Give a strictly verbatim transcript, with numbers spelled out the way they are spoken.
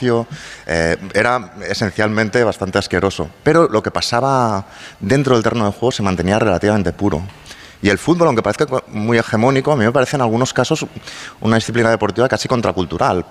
negocio, eh, era esencialmente bastante asqueroso. Pero lo que pasaba dentro del terreno de juego se mantenía relativamente puro. Y el fútbol, aunque parezca muy hegemónico, a mí me parece en algunos casos una disciplina deportiva casi contracultural,